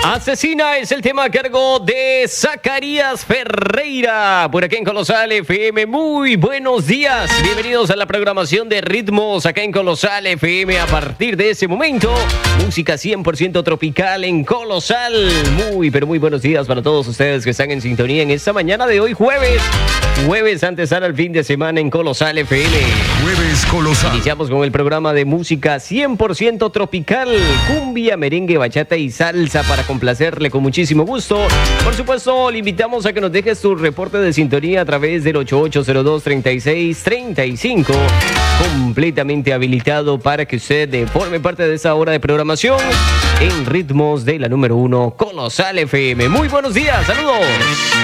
Asesina es el tema a cargo de Zacarías Ferreira, por acá en Colosal FM. Muy buenos días, bienvenidos a la programación de Ritmos acá en Colosal FM. A partir de ese momento, música 100% tropical en Colosal. Pero muy buenos días para todos ustedes que están en sintonía en esta mañana de hoy, jueves antesala al fin de semana en Colosal FM. Jueves Colosal. Iniciamos con el programa de música 100% tropical, cumbia, merengue, bachata y salsa para complacerle con muchísimo gusto. Por supuesto, le invitamos a que nos dejes tu reporte de sintonía a través del 8802-3635, completamente habilitado para que usted forme parte de esa hora de programación en Ritmos de la número 1 Colosal FM. Muy buenos días, saludos.